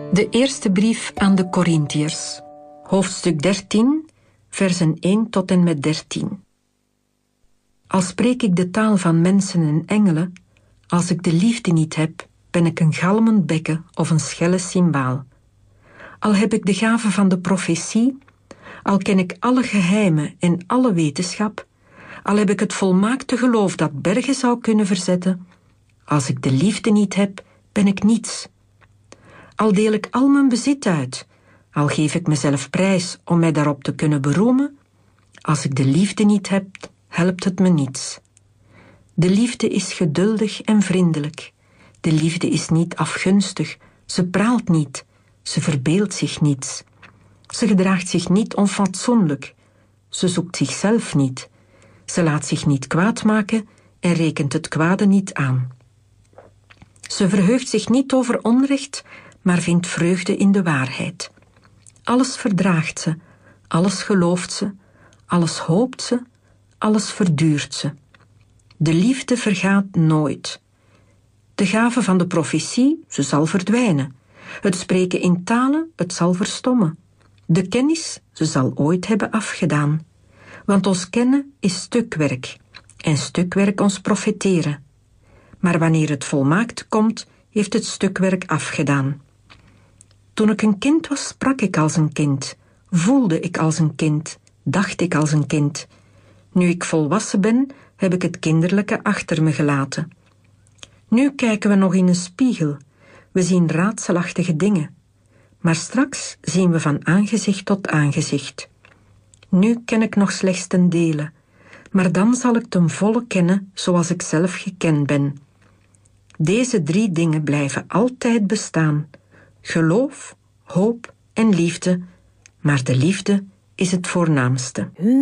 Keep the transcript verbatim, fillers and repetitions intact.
De eerste brief aan de Korintiërs, hoofdstuk dertien, versen één tot en met dertien. Al spreek ik de taal van mensen en engelen, als ik de liefde niet heb, ben ik een galmend bekken of een schelle cymbaal. Al heb ik de gave van de profetie, al ken ik alle geheimen en alle wetenschap, al heb ik het volmaakte geloof dat bergen zou kunnen verzetten, als ik de liefde niet heb, ben ik niets. Al deel ik al mijn bezit uit, al geef ik mezelf prijs om mij daarop te kunnen beroemen, als ik de liefde niet heb, helpt het me niets. De liefde is geduldig en vriendelijk. De liefde is niet afgunstig, ze praalt niet, ze verbeeldt zich niets. Ze gedraagt zich niet onfatsoenlijk, ze zoekt zichzelf niet. Ze laat zich niet kwaad maken en rekent het kwade niet aan. Ze verheugt zich niet over onrecht, maar vindt vreugde in de waarheid. Alles verdraagt ze, alles gelooft ze, alles hoopt ze, alles verduurt ze. De liefde vergaat nooit. De gave van de profetie, ze zal verdwijnen. Het spreken in talen, het zal verstommen. De kennis, ze zal ooit hebben afgedaan. Want ons kennen is stukwerk, en stukwerk ons profeteren. Maar wanneer het volmaakt komt, heeft het stukwerk afgedaan. Toen ik een kind was, sprak ik als een kind, voelde ik als een kind, dacht ik als een kind. Nu ik volwassen ben, heb ik het kinderlijke achter me gelaten. Nu kijken we nog in een spiegel, we zien raadselachtige dingen. Maar straks zien we van aangezicht tot aangezicht. Nu ken ik nog slechts ten dele, maar dan zal ik ten volle kennen zoals ik zelf gekend ben. Deze drie dingen blijven altijd bestaan. Geloof, hoop en liefde, maar de liefde is het voornaamste.